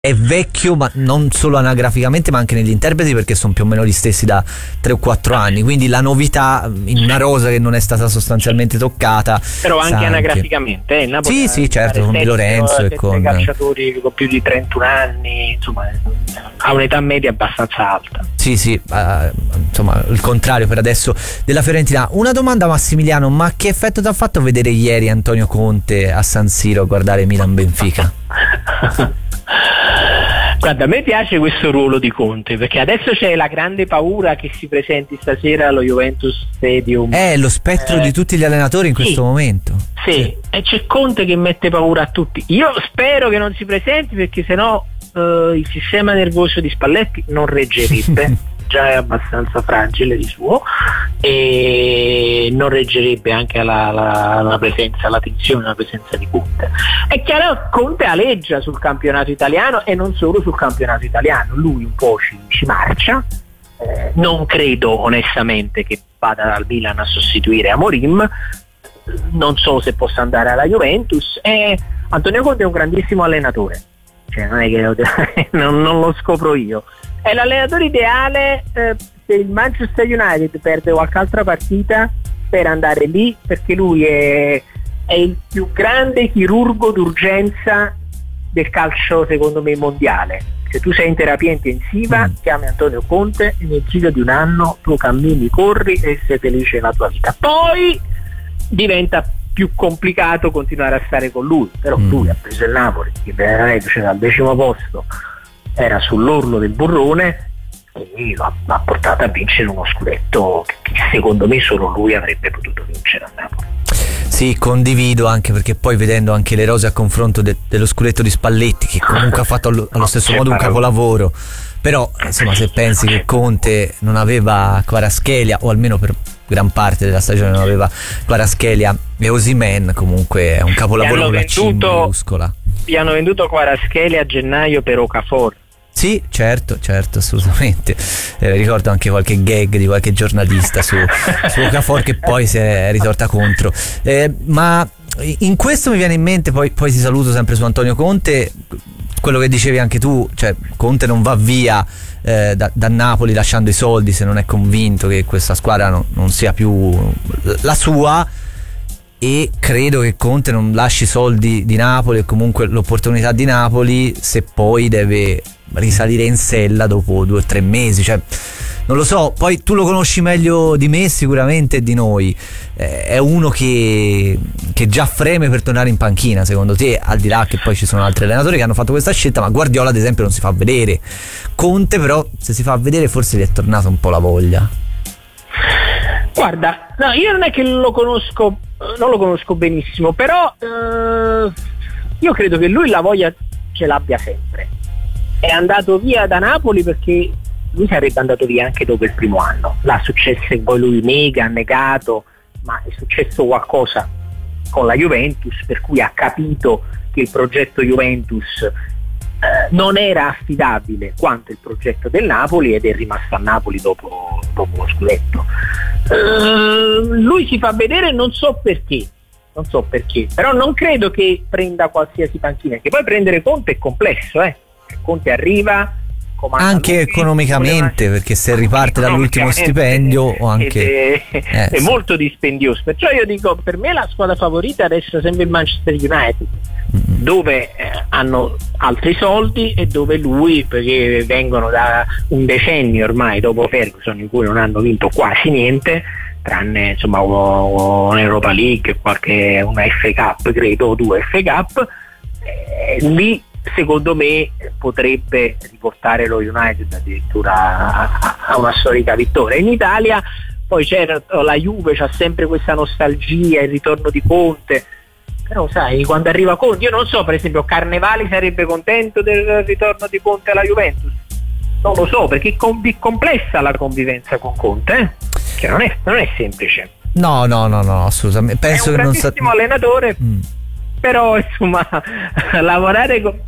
è vecchio, ma non solo anagraficamente ma anche negli interpreti, perché sono più o meno gli stessi da 3 o 4 anni, quindi la novità in una rosa che non è stata sostanzialmente toccata, però anche anagraficamente il Napoli sì certo, con Di Lorenzo e con calciatori con più di 31 anni, insomma ha un'età media abbastanza alta. Sì, insomma il contrario per adesso della Fiorentina. Una domanda, Massimiliano, ma che effetto ti ha fatto vedere ieri Antonio Conte a San Siro a guardare Milan-Benfica? Guarda, a me piace questo ruolo di Conte, perché adesso c'è la grande paura che si presenti stasera allo Juventus Stadium. È lo spettro di tutti gli allenatori in questo momento. Sì, e c'è Conte che mette paura a tutti. Io spero che non si presenti, perché sennò il sistema nervoso di Spalletti non reggerebbe. Già è abbastanza fragile di suo, e non reggerebbe anche la presenza, la tensione, la presenza di Conte. È chiaro, Conte aleggia sul campionato italiano, e non solo sul campionato italiano, lui un po' ci marcia. Non credo onestamente che vada dal Milan a sostituire Amorim, non so se possa andare alla Juventus, e Antonio Conte è un grandissimo allenatore, cioè non è che non lo scopro io. È l'allenatore ideale se il Manchester United perde qualche altra partita per andare lì, perché lui è il più grande chirurgo d'urgenza del calcio, secondo me, mondiale. Se tu sei in terapia intensiva, chiami Antonio Conte e nel giro di un anno tu cammini, corri e sei felice nella tua vita. Poi diventa più complicato continuare a stare con lui, però lui ha preso il Napoli, che veramente c'era al 10° posto, era sull'orlo del burrone, e l'ha portato a vincere uno scudetto che secondo me solo lui avrebbe potuto vincere a Napoli. Sì, condivido, anche perché poi vedendo anche le rose a confronto dello scudetto di Spalletti, che comunque ha fatto allo stesso modo un capolavoro, però insomma se pensi che Conte non aveva Kvaratskhelia, o almeno per gran parte della stagione non aveva Kvaratskhelia e Osimhen, comunque è un capolavoro con la C minuscola. Gli hanno venduto Kvaratskhelia a gennaio per Okafor. Sì, certo, assolutamente. Ricordo anche qualche gag di qualche giornalista su Okafor che poi si è ritorta contro. Ma in questo mi viene in mente, poi ti saluto sempre su Antonio Conte, quello che dicevi anche tu, cioè Conte non va via da Napoli lasciando i soldi se non è convinto che questa squadra non sia più la sua, e credo che Conte non lasci i soldi di Napoli e comunque l'opportunità di Napoli se poi deve risalire in sella dopo 2 o 3 mesi, cioè non lo so, poi tu lo conosci meglio di me sicuramente e di noi, è uno che già freme per tornare in panchina, secondo te, al di là che poi ci sono altri allenatori che hanno fatto questa scelta, ma Guardiola ad esempio non si fa vedere, Conte però se si fa vedere forse gli è tornata un po' la voglia. Guarda, no, io non è che non lo conosco benissimo, però io credo che lui la voglia ce l'abbia sempre. È andato via da Napoli perché lui sarebbe andato via anche dopo il primo anno. Là successo e poi lui ha negato, ma è successo qualcosa con la Juventus per cui ha capito che il progetto Juventus non era affidabile quanto il progetto del Napoli, ed è rimasto a Napoli dopo lo scudetto. Lui si fa vedere, non so perché, però non credo che prenda qualsiasi panchina, che poi prendere Conte è complesso, Conte arriva anche lui, economicamente, perché se riparte dall'ultimo stipendio o anche è molto dispendioso, perciò io dico, per me la squadra favorita resta sempre il Manchester United, dove hanno altri soldi e dove lui, perché vengono da un decennio ormai dopo Ferguson in cui non hanno vinto quasi niente, tranne insomma un'Europa League, una FA Cup credo, o 2 FA Cup, lì secondo me potrebbe riportare lo United addirittura a una storica vittoria. In Italia poi c'era la Juve, c'ha sempre questa nostalgia, il ritorno di Conte, però sai, quando arriva Conte, io non so, per esempio Carnevali sarebbe contento del ritorno di Conte alla Juventus? Non lo so, perché è complessa la convivenza con Conte, che non è semplice. No, assolutamente. Penso è un che non grandissimo allenatore, però insomma lavorare con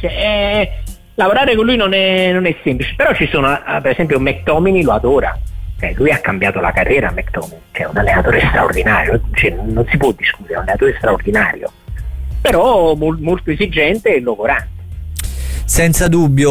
lui non è semplice. Però ci sono, per esempio McTominay lo adora, lui ha cambiato la carriera, McTominay, che è un allenatore straordinario, non si può discutere, è un allenatore straordinario, però molto esigente e logorante. senza dubbio